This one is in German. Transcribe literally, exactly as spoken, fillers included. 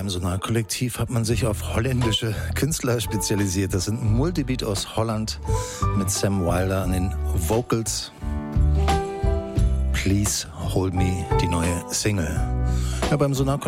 beim Sonar-Kollektiv hat man sich auf holländische Künstler spezialisiert. Das sind Multibeat aus Holland mit Sam Wilder an den Vocals. Please Hold Me, die neue Single. Ja, beim Sonar